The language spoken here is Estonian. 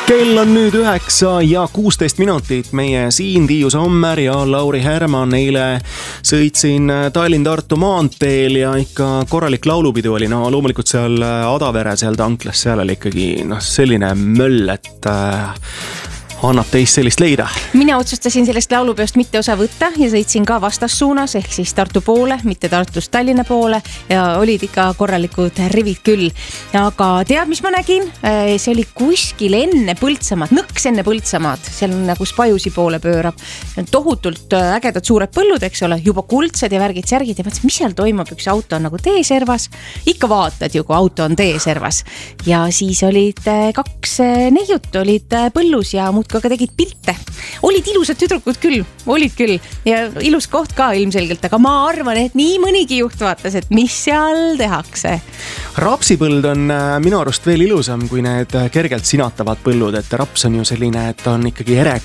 Kell on nüüd 9:16. Meie siin Tiiu Sommer ja Lauri Härman eile sõitsin Tallinn-Tartu maanteel ja ikka korralik laulupidu oli. No loomulikult seal Adavere, seal tanklas, seal oli ikkagi selline möll, et annab teist sellist leida. Mina otsustasin sellest laulupeost mitte osa võtta ja sõitsin ka vastassuunas ehk siis Tartu poole, mitte Tartust Tallinna poole ja olid ikka korralikud rivid küll. Aga tead, mis ma nägin? See oli kuskil enne Põltsamaad, nõks enne Põltsamaad, seal on nagu Spajusi poole pöörab. Tohutult ägedad suured põllud, eks ole, juba kuldsed ja värgid-särgid ja mõtlesin, mis seal toimub, üks auto on nagu teeservas. Ikka vaatad ju, kui auto on teeservas. Ja siis olid kaks neiut, olid põllus ja ka tegid pilte. Olid ilusad tüdrukud küll, olid küll ja ilus koht ka ilmselgelt, aga ma arvan, et nii mõnigi juht vaatas, et mis seal tehakse. Rapsipõld on minu arust veel ilusam kui need kergelt sinatavad põllud, et raps on ju selline, et on ikkagi ere